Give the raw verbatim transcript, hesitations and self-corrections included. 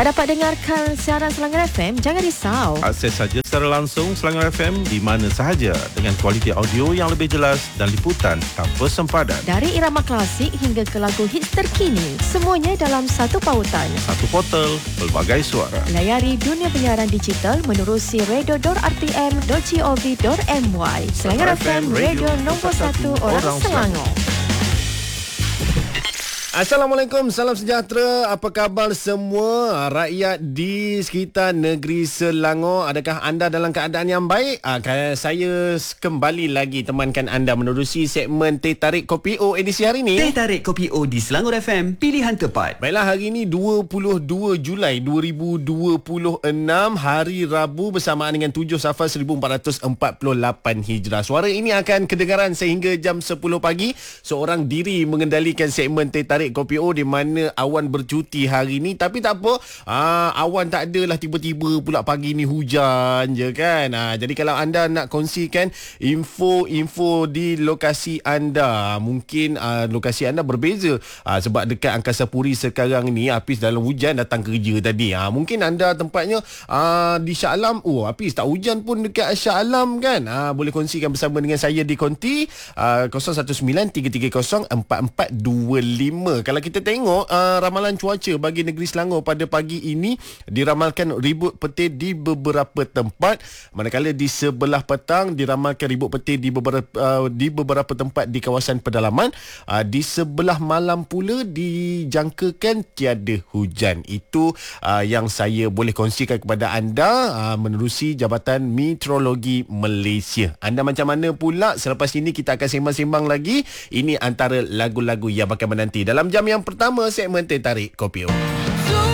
Tak dapat dengarkan siaran Selangor F M? Jangan risau. Akses saja secara langsung Selangor F M di mana sahaja dengan kualiti audio yang lebih jelas dan liputan tanpa sempadan. Dari irama klasik hingga ke lagu hits terkini, semuanya dalam satu pautan. Satu portal, pelbagai suara. Layari dunia penyiaran digital menerusi radio dot r t m dot gov dot m y. Selangor F M, radio nombor satu orang Selangor. Assalamualaikum, salam sejahtera. Apa khabar semua rakyat di sekitar negeri Selangor? Adakah anda dalam keadaan yang baik? Ah, saya kembali lagi temankan anda menerusi segmen Teh Tarik Kopi O edisi hari ini. Teh Tarik Kopi O di Selangor F M, pilihan tepat. Baiklah, hari ini dua puluh dua Julai dua ribu dua puluh enam, hari Rabu bersamaan dengan tujuh Safar seribu empat ratus empat puluh lapan Hijrah. Suara ini akan kedengaran sehingga jam sepuluh pagi. Seorang diri mengendalikan segmen Teh Tarik Kopi O di mana awan bercuti hari ni, tapi tak apa, ah, awan tak adalah, tiba-tiba pula pagi ni hujan je kan. Ah, jadi kalau anda nak kongsikan info-info di lokasi anda, mungkin ah, lokasi anda berbeza, ah, sebab dekat Angkasa Puri sekarang ni Hafiz dalam hujan datang kerja tadi. Ah, mungkin anda tempatnya ah, di Shah Alam, oh Hafiz tak hujan pun dekat Shah Alam kan. Ah, boleh kongsikan bersama dengan saya di konti ah, kosong satu sembilan tiga tiga kosong empat empat dua lima. Kalau kita tengok uh, ramalan cuaca bagi negeri Selangor pada pagi ini, diramalkan ribut petir di beberapa tempat, manakala di sebelah petang diramalkan ribut petir di beberapa uh, di beberapa tempat di kawasan pedalaman. Uh, di sebelah malam pula dijangkakan tiada hujan. Itu uh, yang saya boleh kongsikan kepada anda uh, menerusi Jabatan Meteorologi Malaysia. Anda macam mana pula? Selepas ini kita akan sembang-sembang lagi. Ini antara lagu-lagu yang bakal menanti dalam jam yang pertama segmen Teh Tarik Kopi O.